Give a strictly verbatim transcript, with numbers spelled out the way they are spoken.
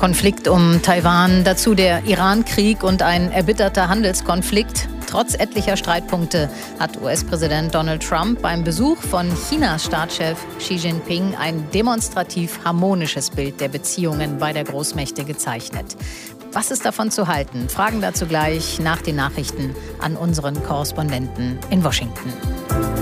Konflikt um Taiwan, dazu der Iran-Krieg und ein erbitterter Handelskonflikt. Trotz etlicher Streitpunkte hat U S-Präsident Donald Trump beim Besuch von Chinas Staatschef Xi Jinping ein demonstrativ harmonisches Bild der Beziehungen beider Großmächte gezeichnet. Was ist davon zu halten? Fragen dazu gleich nach den Nachrichten an unseren Korrespondenten in Washington.